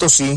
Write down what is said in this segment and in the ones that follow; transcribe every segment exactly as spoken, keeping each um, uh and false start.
Potosí.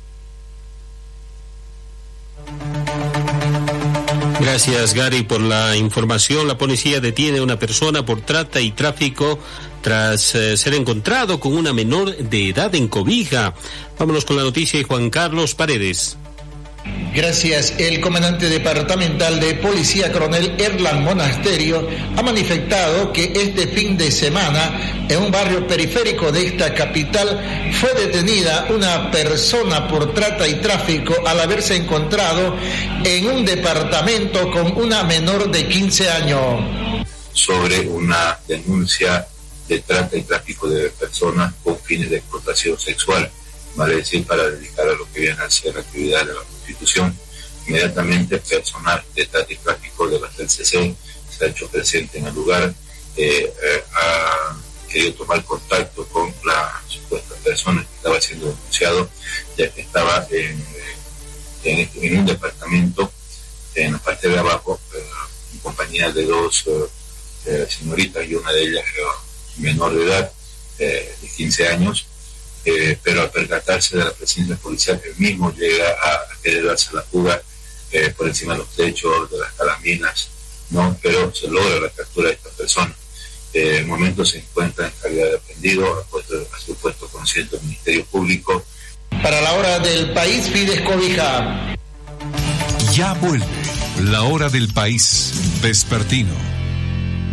Gracias, Gary, por la información. La policía detiene a una persona por trata y tráfico tras eh, ser encontrado con una menor de edad en Cobija. Vámonos con la noticia de Juan Carlos Paredes. Gracias. El comandante departamental de policía, coronel Erlan Monasterio, ha manifestado que este fin de semana, en un barrio periférico de esta capital, fue detenida una persona por trata y tráfico al haberse encontrado en un departamento con una menor de quince años. Sobre una denuncia de trata y tráfico de personas con fines de explotación sexual, vale decir, para dedicar a lo que viene a ser la actividad de la prostitución. Inmediatamente personal de trata y tráfico de la C C C se ha hecho presente en el lugar, eh, eh, ha querido tomar contacto con la supuesta persona que estaba siendo denunciado, ya que estaba en, en, en un departamento en la parte de abajo, eh, en compañía de dos eh, eh, señoritas, y una de ellas eh, menor de edad, eh, de quince años. Eh, pero al percatarse de la presencia policial, él mismo llega a, a querer darse la fuga eh, por encima de los techos, de las calaminas, ¿no? Pero se logra la captura de esta persona. Eh, en el momento se encuentra en calidad de aprendido, ha, puesto, ha sido puesto consciente del Ministerio Público. Para la hora del país, Fides Cobija. Ya vuelve la hora del país vespertino.